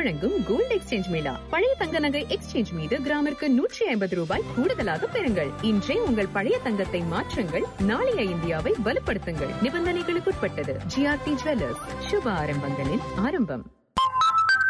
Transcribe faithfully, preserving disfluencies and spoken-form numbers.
வழங்கும் gold exchange Mela. பழைய தங்க நகை எக்ஸ்சேஞ்ச் மீது கிராமிற்கு நூற்றி ஐம்பது ரூபாய் கூடுதலாக பெறுங்கள். இன்றே உங்கள் பழைய தங்கத்தை மாற்றுங்கள். நாளைய இந்தியாவை வலுப்படுத்துங்கள். நிபந்தனைகளுக்குட்பட்டது. ஜிஆர்டி ஜுவல்லர்ஸ், சுப ஆரம்பங்களின் ஆரம்பம்.